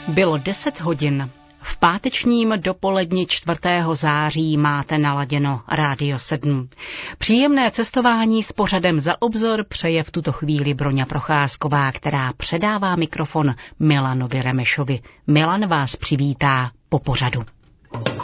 Bylo 10 hodin. V pátečním dopoledni 4. září máte naladěno Rádio 7. Příjemné cestování s pořadem Za obzor přeje v tuto chvíli Broňa Procházková, která předává mikrofon Milanovi Remešovi. Milan vás přivítá po pořadu.